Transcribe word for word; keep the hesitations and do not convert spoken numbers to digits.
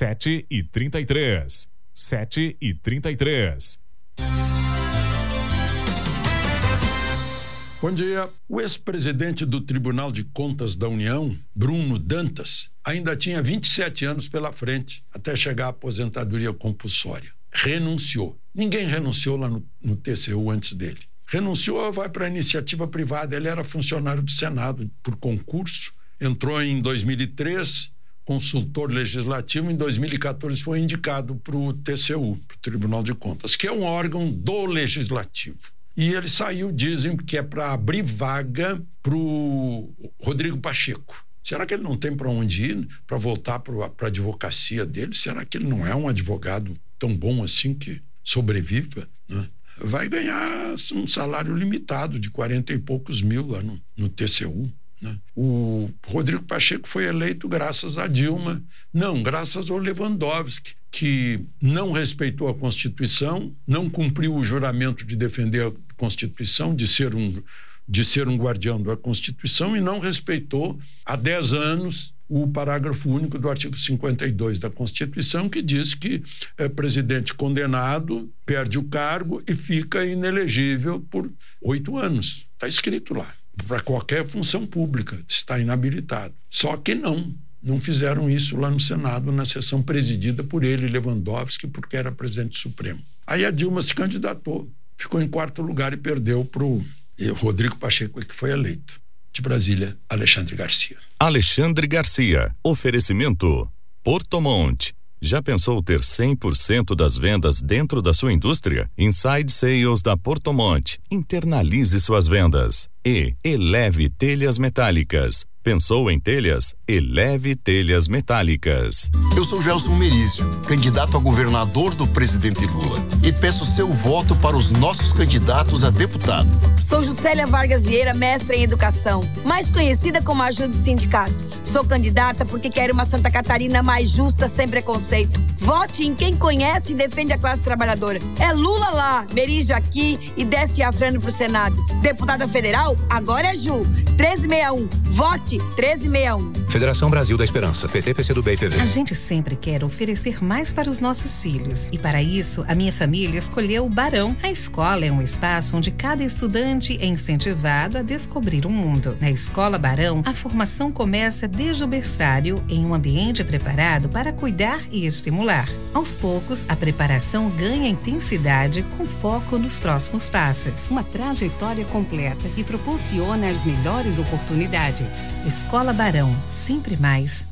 sete e trinta e três. sete e trinta e três. Bom dia. O ex-presidente do Tribunal de Contas da União, Bruno Dantas, ainda tinha vinte e sete anos pela frente até chegar à aposentadoria compulsória. Renunciou. Ninguém renunciou lá no, no T C U antes dele. Renunciou, vai para a iniciativa privada. Ele era funcionário do Senado por concurso, entrou em dois mil e três, consultor legislativo, em dois mil e quatorze foi indicado para o T C U, para o Tribunal de Contas, que é um órgão do Legislativo. E ele saiu, dizem que é para abrir vaga para o Rodrigo Pacheco. Será que ele não tem para onde ir, para voltar para a advocacia dele? Será que ele não é um advogado tão bom assim que sobreviva, né? Vai ganhar um salário limitado de quarenta e poucos mil lá no, no T C U. Né? O Rodrigo Pacheco foi eleito graças a Dilma, não, graças ao Lewandowski, que não respeitou a Constituição, não cumpriu o juramento de defender a Constituição, de ser um, de ser um guardião da Constituição, e não respeitou há dez anos o parágrafo único do artigo cinquenta e dois da Constituição, que diz que é, presidente condenado perde o cargo e fica inelegível por oito anos. Está escrito lá. Para qualquer função pública, está inabilitado. Só que não, não fizeram isso lá no Senado, na sessão presidida por ele, Lewandowski, porque era presidente supremo. Aí a Dilma se candidatou, ficou em quarto lugar e perdeu para o Rodrigo Pacheco, que foi eleito. De Brasília, Alexandre Garcia. Alexandre Garcia. Oferecimento Porto Monte. Já pensou ter cem por cento das vendas dentro da sua indústria? Inside Sales da Porto Monte. Internalize suas vendas. E Eleve Telhas Metálicas. Pensou em telhas? Eleve Telhas Metálicas. Eu sou Gelson Merizio, candidato a governador do presidente Lula, e peço seu voto para os nossos candidatos a deputado. Sou Juscelia Vargas Vieira, mestra em educação, mais conhecida como Ajuda o Sindicato. Sou candidata porque quero uma Santa Catarina mais justa, sem preconceito. Vote em quem conhece e defende a classe trabalhadora. É Lula lá, Merizio aqui e desce Afrano pro Senado. Deputada federal, agora é Ju. treze sessenta e um. Vote treze sessenta e um. Federação Brasil da Esperança, P T, P C do B e P V. A gente sempre quer oferecer mais para os nossos filhos. E para isso, a minha família escolheu o Barão. A escola é um espaço onde cada estudante é incentivado a descobrir o mundo. Na Escola Barão, a formação começa desde o berçário, em um ambiente preparado para cuidar e estimular. Aos poucos, a preparação ganha intensidade com foco nos próximos passos. Uma trajetória completa que proporciona as melhores oportunidades. Escola Barão, sempre mais.